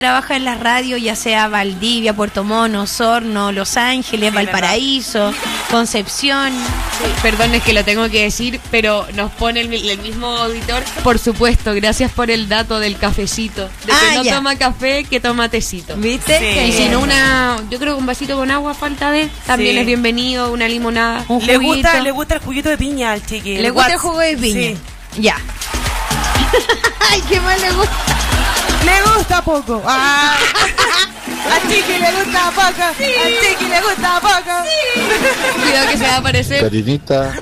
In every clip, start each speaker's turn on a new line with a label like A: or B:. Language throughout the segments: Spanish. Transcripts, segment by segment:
A: trabaja en la radio, ya sea Valdivia, Puerto Montt, Osorno, Los Ángeles, Valparaíso, Concepción.
B: Sí, perdón, es que lo tengo que decir, pero nos pone el mismo auditor. Por supuesto, gracias por el dato del cafecito. De que no toma café, que toma tecito.
A: ¿Viste?
B: Sí. Y si no, yo creo que un vasito con agua falta de. También es bienvenido, una limonada, un juguito.
C: Le gusta el juguito de piña al chiqui.
A: Le gusta el jugo de piña. Sí. Ya. Ay, qué mal le gusta.
C: Le gusta poco. A Chiqui le gusta poco. Sí. A Chiqui le gusta poco. Sí.
B: Cuidado que se va a aparecer.
D: Karinita,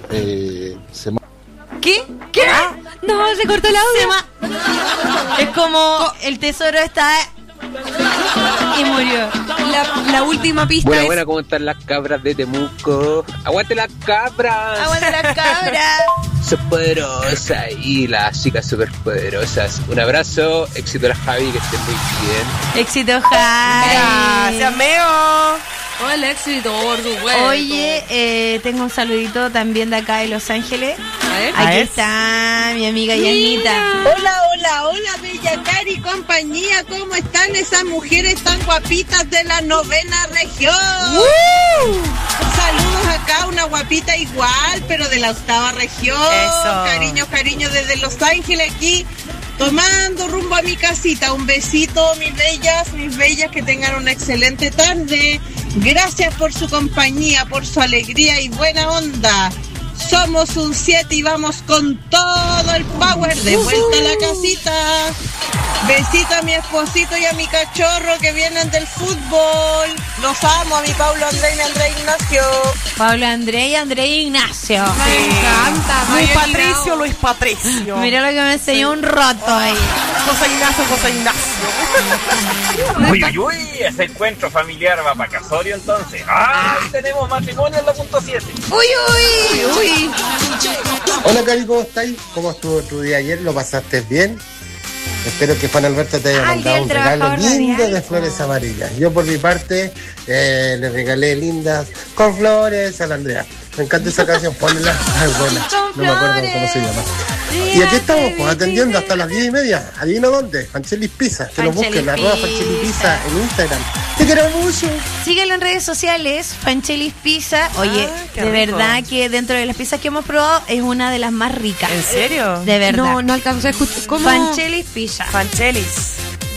A: ¿Qué? ¿Qué? No, se cortó el audio. Es como el tesoro está y murió.
B: La última pista.
E: Buena, ¿cómo están las cabras de Temuco? ¡Aguante las cabras!
A: ¡Aguante las cabras!
E: Son poderosas y las chicas súper poderosas. Un abrazo, éxito a la Javi, que estén muy bien.
A: Éxito, Javi.
C: Gracias, Meo.
B: Hola, éxito, por supuesto.
A: Oye, tengo un saludito también de acá de Los Ángeles. Aquí está mi amiga Yanita.
F: Hola, Bella Cari y compañía. ¿Cómo están esas mujeres tan guapitas de la 9ª región? Saludos acá, una guapita igual, pero de la 8ª región. Eso. Cariño desde Los Ángeles aquí, tomando rumbo a mi casita. Un besito, mis bellas, que tengan una excelente tarde. Gracias por su compañía, por su alegría y buena onda. Somos un 7 y vamos con todo el power de vuelta a la casita. Besito a mi esposito y a mi cachorro que vienen del fútbol. Los amo, a mi Pablo André y André Ignacio.
A: Pablo André y André Ignacio.
B: Me encanta.
C: Luis Patricio.
A: Mira lo que me enseñó un roto ahí.
C: José Ignacio.
G: Uy, ese encuentro familiar va para Casorio entonces. Tenemos matrimonio en la punto 7.
A: Uy.
D: Hola, Cari, ¿cómo estáis? ¿Cómo estuvo tu día ayer? ¿Lo pasaste bien? Espero que Juan Alberto te haya mandado un regalo lindo de flores amarillas. Yo por mi parte le regalé lindas con flores a la Andrea. Me encanta esa canción, ponela. Ay, buena. No me acuerdo cómo se llama. Y aquí estamos, pues, atendiendo hasta las 10:30. ¿Adivina dónde? Fanchelis Pizza. Que nos busquen, @Fanchelis Pizza en Instagram. Te quiero mucho.
A: Síguelo en redes sociales, Fanchelis Pizza. Oye, de verdad que dentro de las pizzas que hemos probado es una de las más ricas.
C: ¿En serio?
A: De verdad.
B: No alcanzo a escuchar. ¿Cómo?
A: Fanchelis Pizza.
C: Fanchelis.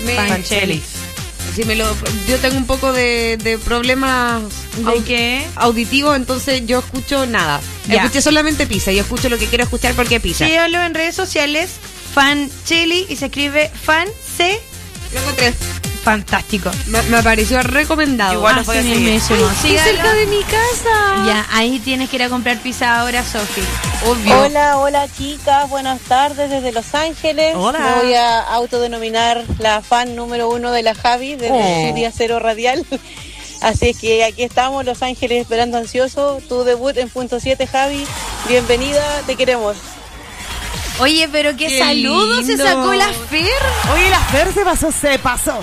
B: Yo tengo un poco de problemas auditivos, entonces yo escucho nada. Escuché solamente pizza, yo escucho lo que quiero escuchar porque es pizza.
A: Síguelo en redes sociales, Fancheli, y se escribe Fan-C.
B: Lo encontré.
A: Fantástico.
B: Me pareció recomendado.
C: Igual lo voy a seguir.
B: Cerca de mi casa.
A: Ya, ahí tienes que ir a comprar pizza ahora, Sofi.
B: Obvio.
F: Hola chicas, buenas tardes desde Los Ángeles.
C: Hola.
F: Me voy a autodenominar la fan número 1 de la Javi desde su día cero radial. Así es que aquí estamos, Los Ángeles, esperando ansioso tu debut en punto 7, Javi. Bienvenida, te queremos.
A: Oye, pero qué saludos se sacó la Fer.
C: Oye, la Fer se pasó.
A: ¡Qué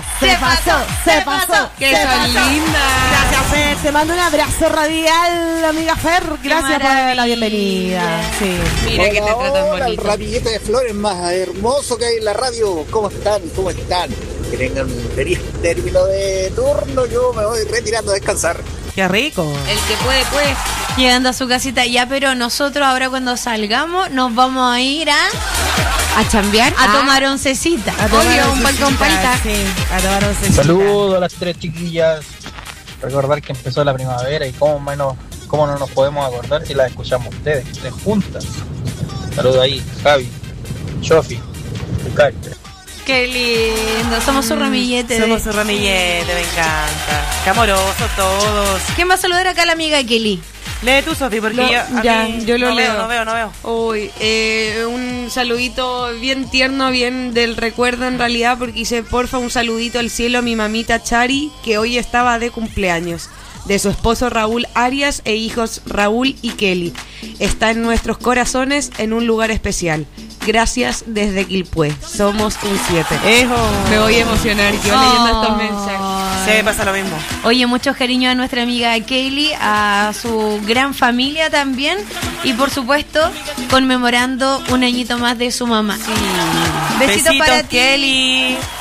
B: linda!
C: Gracias, Fer. Te mando un abrazo radial, amiga Fer. Gracias por la bienvenida. Sí.
B: Mira que te tratan bonito.
H: El ramillete de flores más hermoso que hay en la radio. ¿Cómo están? Que tengan un feliz término de turno. Yo me voy retirando a descansar.
C: Qué rico.
B: El que puede.
A: Llegando a su casita ya, pero nosotros ahora cuando salgamos nos vamos a ir a
B: chambear,
A: a tomar oncecita.
B: Obvio, un balcón palta.
C: Sí, a tomar oncecita.
I: Saludos a las 3 chiquillas. Recordar que empezó la primavera y cómo no nos podemos acordar si las escuchamos ustedes juntas. Saludos ahí, Javi, Sofi, Cari.
A: Qué lindo, somos su ramillete.
C: Me encanta. Qué amorosos todos.
A: ¿Quién va a saludar acá a la amiga Kelly?
C: Lee tú, Sofi, porque
A: yo lo leo.
C: No veo.
B: Uy, un saludito bien tierno, bien del recuerdo en realidad, porque dice, porfa, un saludito al cielo a mi mamita Chari, que hoy estaba de cumpleaños, de su esposo Raúl Arias e hijos Raúl y Kelly. Está en nuestros corazones en un lugar especial. Gracias desde Quilpué. Somos un 7. Me voy a emocionar yo leyendo estos mensajes.
C: Sí, pasa lo mismo.
A: Oye, muchos cariños a nuestra amiga Kaylee, a su gran familia también, y por supuesto conmemorando un añito más de su mamá.
C: Sí.
A: Besitos para ti,
C: Kelly.